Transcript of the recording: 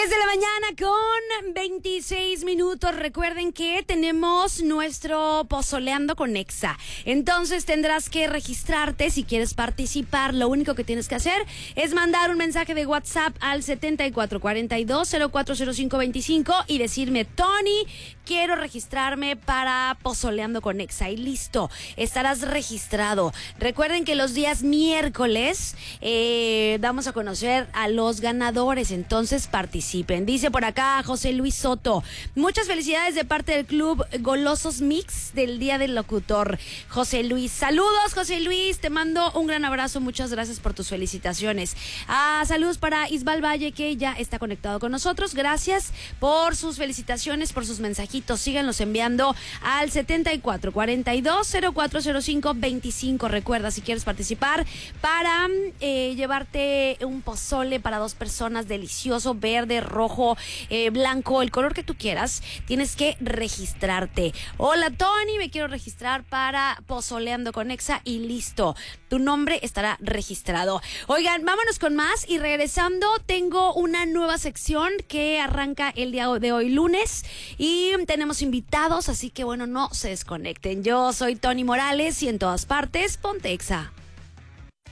10 de la mañana con 26 minutos. Recuerden que tenemos nuestro Pozoleando con Exa. Entonces tendrás que registrarte si quieres participar. Lo único que tienes que hacer es mandar un mensaje de WhatsApp al 7442-040525 y decirme: Tony, quiero registrarme para Pozoleando con Exa. Y listo, estarás registrado. Recuerden que los días miércoles vamos a conocer a los ganadores. Entonces participen. Dice por acá José Luis Soto: muchas felicidades de parte del Club Golosos Mix del Día del Locutor. José Luis, saludos José Luis, te mando un gran abrazo, muchas gracias por tus felicitaciones. Saludos para Isbal Valle, que ya está conectado con nosotros. Gracias por sus felicitaciones, por sus mensajitos. Síganlos enviando al 7442-040525. Recuerda, si quieres participar para llevarte un pozole para 2 personas delicioso, verde, rojo, blanco, el color que tú quieras, tienes que registrarte. Hola Tony, me quiero registrar para Pozoleando con Exa y listo, tu nombre estará registrado. Oigan, vámonos con más y regresando tengo una nueva sección que arranca el día de hoy lunes y tenemos invitados, así que bueno, no se desconecten. Yo soy Tony Morales y en todas partes, ponte Exa.